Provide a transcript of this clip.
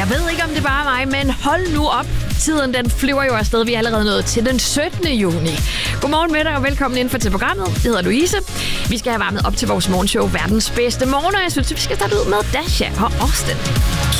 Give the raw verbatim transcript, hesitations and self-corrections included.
Jeg ved ikke, om det bare er mig, men hold nu op. Tiden den flyver jo afsted. Vi er allerede nået til den syttende juni. Godmorgen med dig og velkommen indenfor til programmet. Jeg hedder Louise. Vi skal have varmet op til vores morgenshow Verdens Bedste Morgen, og jeg synes, vi skal starte ud med Dasha og Austin.